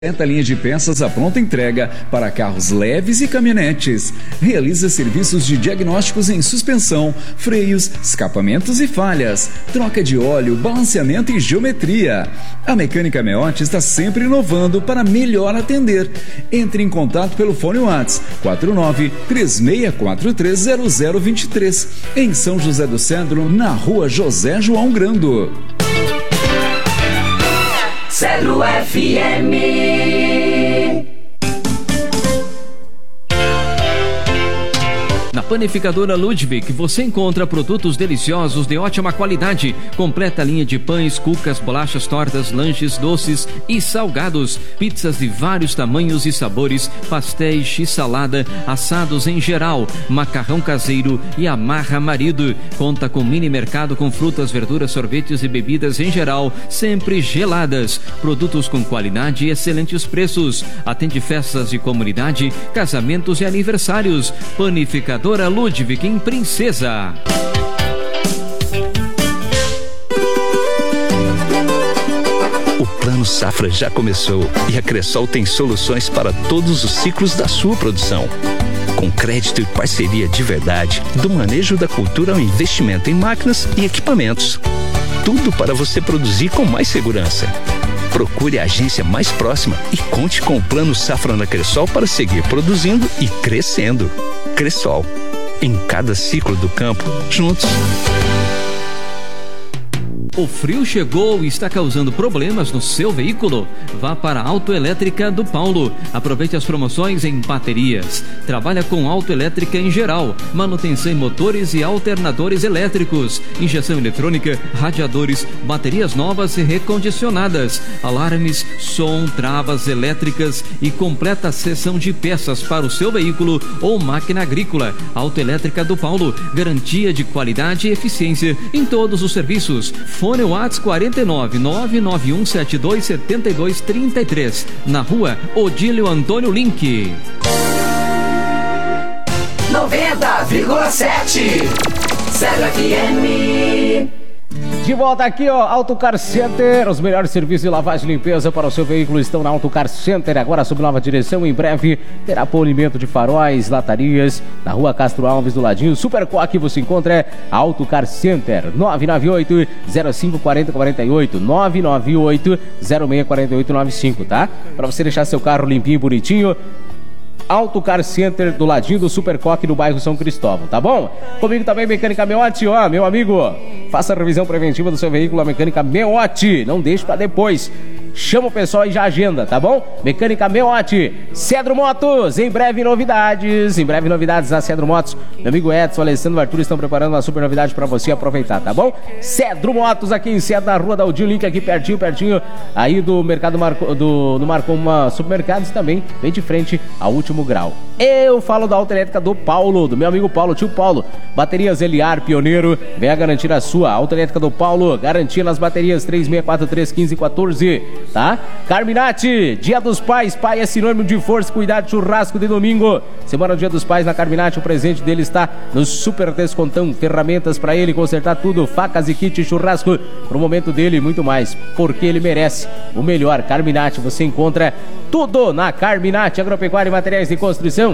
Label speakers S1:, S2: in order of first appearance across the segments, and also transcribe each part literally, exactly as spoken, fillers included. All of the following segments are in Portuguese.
S1: Completa linha de peças à pronta entrega para carros leves e caminhonetes. Realiza serviços de diagnósticos em suspensão, freios, escapamentos e falhas, troca de óleo, balanceamento e geometria. A Mecânica Meotti está sempre inovando para melhor atender. Entre em contato pelo fone WhatsApp quatro nove três seis quatro três zero zero dois três, em São José do Cedro, na rua José João Grando.
S2: Cedro F M.
S3: Na Panificadora Ludwig você encontra produtos deliciosos de ótima qualidade, completa linha de pães, cucas, bolachas, tortas, lanches, doces e salgados, pizzas de vários tamanhos e sabores, pastéis, x-salada, assados em geral, macarrão caseiro e amarra marido. Conta com mini mercado com frutas, verduras, sorvetes e bebidas em geral, sempre geladas. Produtos com qualidade e excelentes preços. Atende festas de comunidade, casamentos e aniversários. Panificadora Ludwig em Princesa.
S4: O Plano Safra já começou e a Cressol tem soluções para todos os ciclos da sua produção. Com crédito e parceria de verdade, do manejo da cultura ao investimento em máquinas e equipamentos. Tudo para você produzir com mais segurança. Procure a agência mais próxima e conte com o Plano Safra na Cressol para seguir produzindo e crescendo. Cressol, em cada ciclo do campo, juntos.
S3: O frio chegou e está causando problemas no seu veículo? Vá para a Autoelétrica do Paulo. Aproveite as promoções em baterias. Trabalha com autoelétrica em geral, manutenção em motores e alternadores elétricos, injeção eletrônica, radiadores, baterias novas e recondicionadas, alarmes, som, travas elétricas e completa seção de peças para o seu veículo ou máquina agrícola. Autoelétrica do Paulo, garantia de qualidade e eficiência em todos os serviços. Fone WhatsApp quatro nove nove nove um sete dois sete dois três três, na rua Odílio Antônio Link.
S2: noventa vírgula sete Cedro F M.
S5: De volta aqui, ó, Auto Car Center. Os melhores serviços de lavagem e limpeza para o seu veículo estão na Auto Car Center. Agora sob nova direção, em breve terá polimento de faróis, latarias, na rua Castro Alves, do ladinho. Super Coque você encontra a Auto Car Center. nove nove oito zero cinco quatro zero quatro oito, nove nove oito zero seis quatro oito nove cinco, tá? Para você deixar seu carro limpinho e bonitinho. Auto Car Center, do ladinho do Super Coque, no bairro São Cristóvão, tá bom? Comigo também, Mecânica Meotti, ó, meu amigo, faça a revisão preventiva do seu veículo, a Mecânica Meotti, não deixe pra depois. Chama o pessoal e já agenda, tá bom? Mecânica Meotti. Cedro Motos, em breve novidades. Em breve novidades na Cedro Motos. Meu amigo Edson, Alessandro e Arthur estão preparando uma super novidade pra você aproveitar, tá bom? Cedro Motos, aqui em Cedro, na rua da Aldinho Link, aqui pertinho, pertinho aí do mercado Marco, do, do Marcom Supermercados também, bem de frente ao Último Grau. Eu falo da Autoelétrica do Paulo, do meu amigo Paulo, tio Paulo. Baterias Eliar, pioneiro, venha garantir a sua. Autoelétrica do Paulo, garantia nas baterias três seis quatro três um cinco um quatro. Tá? Carminati, Dia dos Pais, pai é sinônimo de força, cuidado, churrasco de domingo. Semana do Dia dos Pais na Carminati, o presente dele está no super descontão, ferramentas para ele consertar tudo, facas e kit churrasco pro momento dele e muito mais, porque ele merece o melhor. Carminati, você encontra tudo na Carminati, agropecuária e materiais de construção.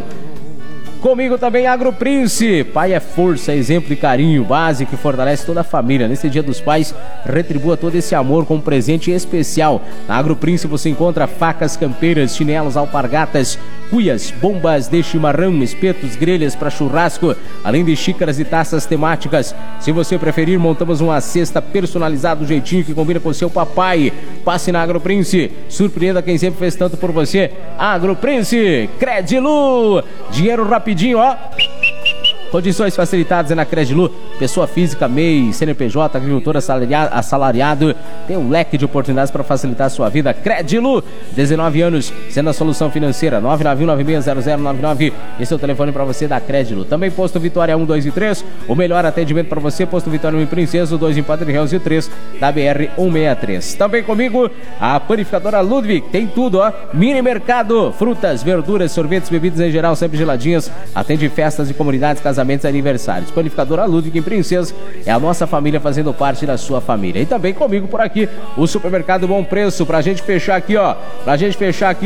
S5: Comigo também AgroPrince, pai é força, exemplo de carinho, base que fortalece toda a família. Nesse Dia dos Pais, retribua todo esse amor com um presente especial. Na AgroPrince você encontra facas campeiras, chinelos, alpargatas, cuias, bombas de chimarrão, espetos, grelhas para churrasco, além de xícaras e taças temáticas. Se você preferir, montamos uma cesta personalizada do jeitinho que combina com seu papai. Passe na AgroPrince, surpreenda quem sempre fez tanto por você. AgroPrince, Credilu, dinheiro rápido. Rapidinho, ó. Condições facilitadas é na Credilu. Pessoa física, M E I, C N P J, agricultor assalariado. Tem um leque de oportunidades para facilitar a sua vida. Credilu, dezenove anos, sendo a solução financeira. nove nove um nove seis zero zero nove nove. Esse é o telefone para você da Credilu. Também Posto Vitória um, dois e três. O melhor atendimento para você. Posto Vitória um em Princesa, dois em Padre Reus e três da B R cento e sessenta e três. Também comigo, a Panificadora Ludwig. Tem tudo, ó. Mini mercado, frutas, verduras, sorvetes, bebidas em geral, sempre geladinhas. Atende festas de comunidades, casamentos e aniversários. Panificadora Ludwig em Princesa. É a nossa família fazendo parte da sua família. E também comigo por aqui, o Supermercado Bom Preço, pra gente fechar aqui, ó. Pra gente fechar aqui